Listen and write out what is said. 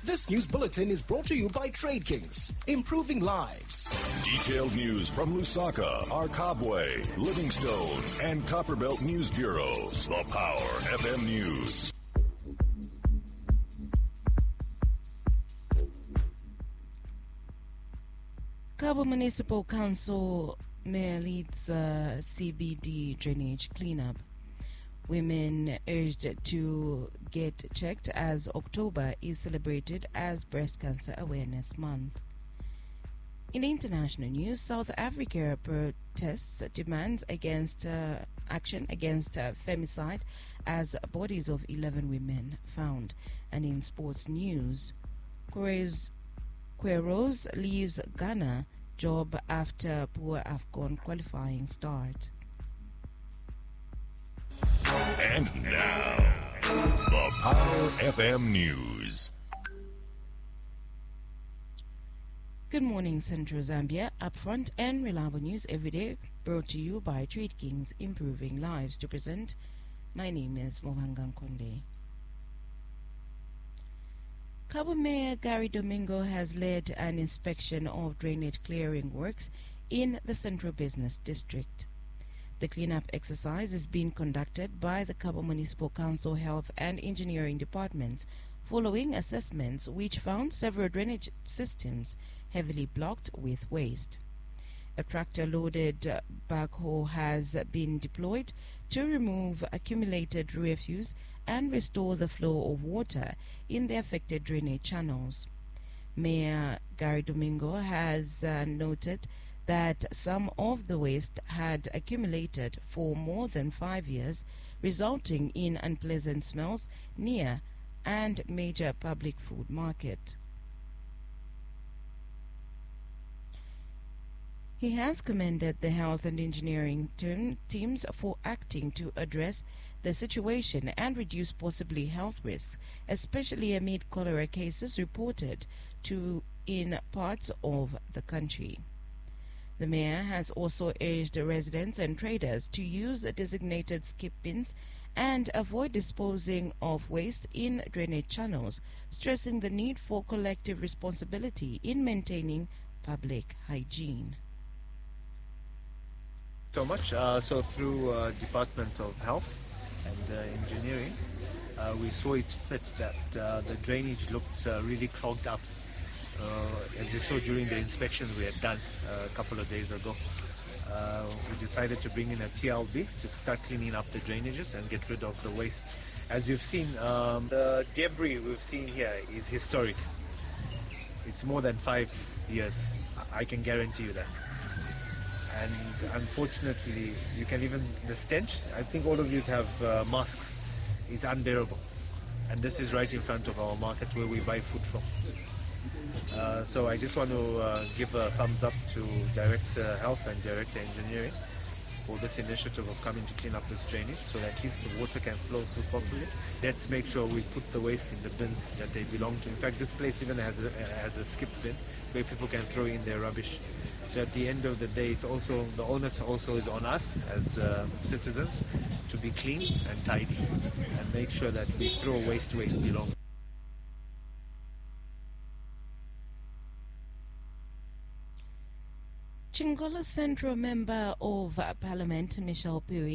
This news bulletin is brought to you by Trade Kings, improving lives. Detailed news from Lusaka, Arkabwe, Livingstone, and Copperbelt News Bureaus. The Power FM News. Cabo Municipal Council Mayor leads CBD drainage cleanup. Women urged to get checked as October is celebrated as Breast Cancer Awareness Month. In the international news, South Africa protests demands against action against femicide as bodies of 11 women found. And in sports news, Queiroz leaves Ghana job after poor AFCON qualifying start. And now, the Power FM News. Good morning, Central Zambia. Upfront and reliable news every day, brought to you by Trade Kings, improving lives. To present, my name is Mohangan Konde. Cabo Mayor Gary Domingo has led an inspection of drainage clearing works in the Central Business District. The cleanup exercise is being conducted by the Cabo Municipal Council Health and Engineering Departments following assessments which found several drainage systems heavily blocked with waste. A tractor-loaded backhoe has been deployed to remove accumulated refuse and restore the flow of water in the affected drainage channels. Mayor Gary Domingo has noted that some of the waste had accumulated for more than 5 years, resulting in unpleasant smells near and major public food market. He has commended the health and engineering teams for acting to address the situation and reduce possibly health risks, especially amid cholera cases reported in parts of the country. The mayor has also urged residents and traders to use designated skip bins and avoid disposing of waste in drainage channels, stressing the need for collective responsibility in maintaining public hygiene. So much. So through Department of Health and Engineering, we saw it fit that the drainage looked really clogged up. As you saw during the inspections we had done a couple of days ago, we decided to bring in a TLB to start cleaning up the drainages and get rid of the waste. As you've seen, the debris we've seen here is historic. It's more than 5 years, I can guarantee you that. And unfortunately, you can even, the stench, I think all of you have masks, is unbearable. And this is right in front of our market where we buy food from. So I just want to give a thumbs up to Director Health and Director Engineering for this initiative of coming to clean up this drainage so that at least the water can flow through properly. Let's make sure we put the waste in the bins that they belong to. In fact, this place even has a skip bin where people can throw in their rubbish. So at the end of the day, it's also, the onus also is on us as citizens to be clean and tidy and make sure that we throw waste where it belongs. Chingola Central Member of Parliament Michelle Puri